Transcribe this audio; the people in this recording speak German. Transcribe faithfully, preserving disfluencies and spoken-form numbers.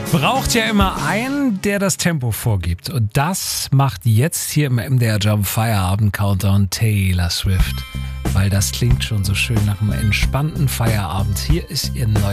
braucht ja immer einen, der das Tempo vorgibt. Und das macht jetzt hier im M D R Jump Feierabend Countdown Taylor Swift. Weil das klingt schon so schön nach einem entspannten Feierabend. Hier ist ihr neues